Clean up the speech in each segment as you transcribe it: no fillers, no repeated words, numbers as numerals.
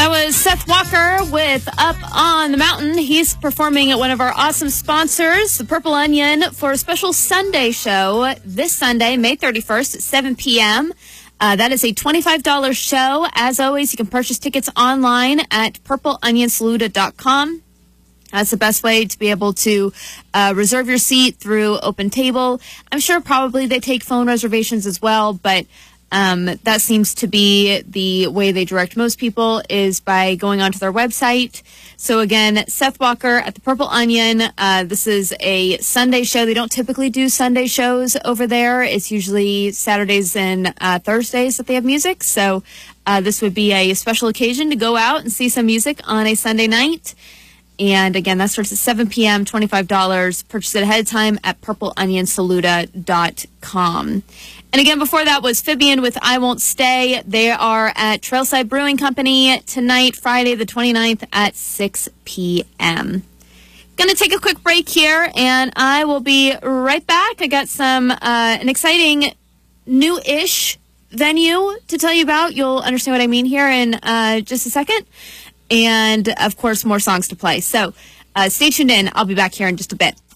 That was Seth Walker with Up on the Mountain. He's performing at one of our awesome sponsors, the Purple Onion, for a special Sunday show this Sunday, May 31st at 7 p.m. That is a $25 show. As always, you can purchase tickets online at purpleonionsaluda.com. That's the best way to be able to reserve your seat through Open Table. I'm sure probably they take phone reservations as well, but that seems to be the way they direct most people, is by going onto their website. So again, Seth Walker at the Purple Onion. This is a Sunday show. They don't typically do Sunday shows over there. It's usually Saturdays and Thursdays that they have music. So this would be a special occasion to go out and see some music on a Sunday night. And again, that starts at 7 p.m., $25. Purchase it ahead of time at purpleonionsaluda.com. And again, before that was Fibian with I Won't Stay. They are at Trailside Brewing Company tonight, Friday the 29th at 6 p.m. Going to take a quick break here, and I will be right back. I got an exciting new-ish venue to tell you about. You'll understand what I mean here in just a second. And, of course, more songs to play. So stay tuned in. I'll be back here in just a bit.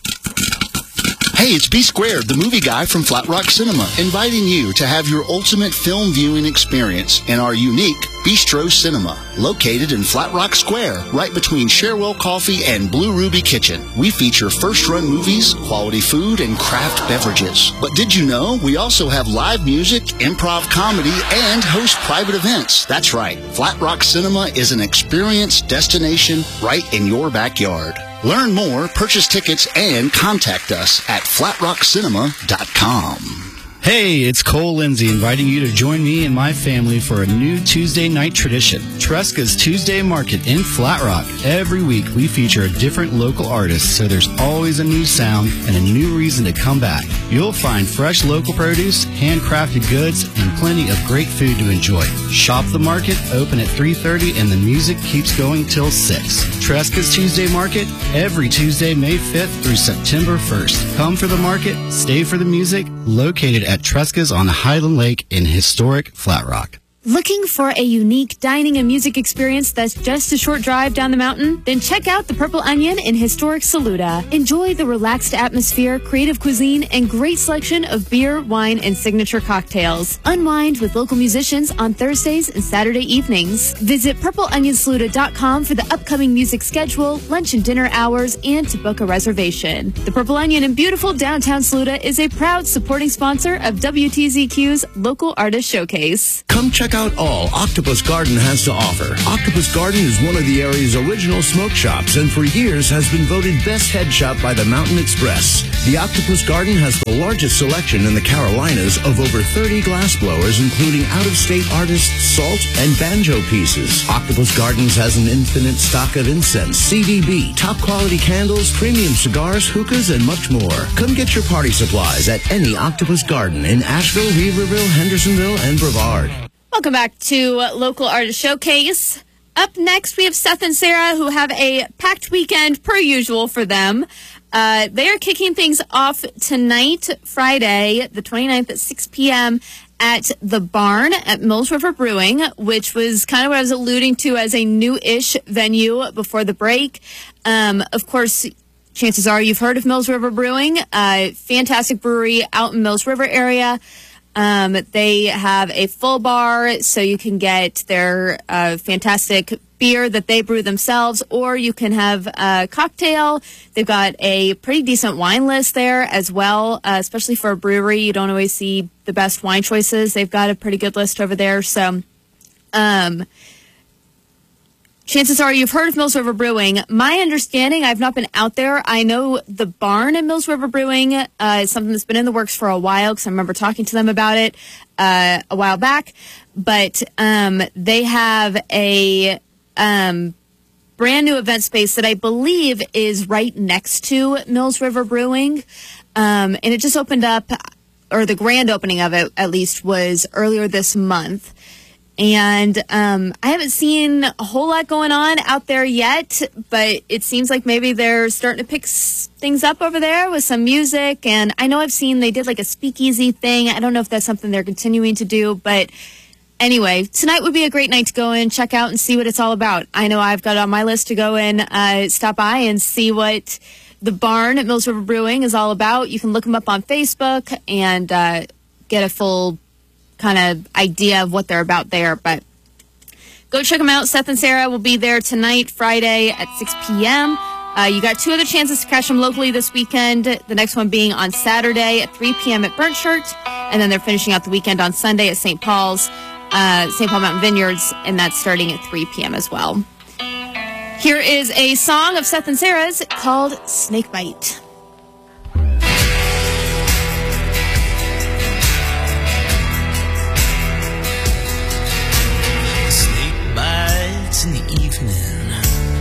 Hey, it's B Squared, the movie guy from Flat Rock Cinema, inviting you to have your ultimate film viewing experience in our unique Bistro Cinema, located in Flat Rock Square, right between Cherwell Coffee and Blue Ruby Kitchen. We feature first-run movies, quality food, and craft beverages. But did you know we also have live music, improv comedy, and host private events? That's right. Flat Rock Cinema is an experience destination right in your backyard. Learn more, purchase tickets, and contact us at flatrockcinema.com. Hey, it's Cole Lindsay inviting you to join me and my family for a new Tuesday night tradition, Tresca's Tuesday Market in Flat Rock. Every week we feature a different local artist, so there's always a new sound and a new reason to come back. You'll find fresh local produce, handcrafted goods, and plenty of great food to enjoy. Shop the market, open at 3:30, and the music keeps going till 6. Tresca's Tuesday Market, every Tuesday, May 5th through September 1st. Come for the market, stay for the music, located at Tresca's on Highland Lake in historic Flat Rock. Looking for a unique dining and music experience that's just a short drive down the mountain? Then check out the Purple Onion in historic Saluda. Enjoy the relaxed atmosphere, creative cuisine, and great selection of beer, wine, and signature cocktails. Unwind with local musicians on Thursdays and Saturday evenings. Visit purpleonionsaluda.com for the upcoming music schedule, lunch and dinner hours, and to book a reservation. The Purple Onion in beautiful downtown Saluda is a proud supporting sponsor of WTZQ's Local Artist Showcase. Come check out all Octopus Garden has to offer. Octopus Garden is one of the area's original smoke shops and for years has been voted best head shop by the Mountain Express. The Octopus Garden has the largest selection in the Carolinas of over 30 glass blowers, including out-of-state artists' salt and banjo pieces. Octopus Gardens has an infinite stock of incense, CDB, top-quality candles, premium cigars, hookahs, and much more. Come get your party supplies at any Octopus Garden in Asheville, Weaverville, Hendersonville, and Brevard. Welcome back to Local Artist Showcase. Up next, we have Seth and Sarah, who have a packed weekend per usual for them. They are kicking things off tonight, Friday, the 29th at 6 p.m. at the Barn at Mills River Brewing, which was kind of what I was alluding to as a new-ish venue before the break. Of course, chances are you've heard of Mills River Brewing, fantastic brewery out in Mills River area. They have a full bar, so you can get their fantastic beer that they brew themselves, or you can have a cocktail. They've got a pretty decent wine list there as well, especially for a brewery. You don't always see the best wine choices. They've got a pretty good list over there. So chances are you've heard of Mills River Brewing. My understanding, I've not been out there. I know the Barn at Mills River Brewing is something that's been in the works for a while, because I remember talking to them about it a while back. But they have a brand new event space that I believe is right next to Mills River Brewing. And it just opened up, or the grand opening of it at least was earlier this month. And I haven't seen a whole lot going on out there yet, but it seems like maybe they're starting to pick things up over there with some music. And I know I've seen they did like a speakeasy thing. I don't know if that's something they're continuing to do, but Anyway, tonight would be a great night to go in, check out, and see what it's all about. I know I've got it on my list to go in, stop by and see what the barn at Mills River Brewing is all about. You can look them up on Facebook and get a full kind of idea of what they're about there. But go check them out. Seth and Sarah will be there tonight, Friday at 6 p.m. You got 2 other chances to catch them locally this weekend. The next one being on Saturday at 3 p.m. at Burnt Shirt. And then they're finishing out the weekend on Sunday at St. Paul's, St. Paul Mountain Vineyards. And that's starting at 3 p.m. as well. Here is a song of Seth and Sarah's called Snakebite.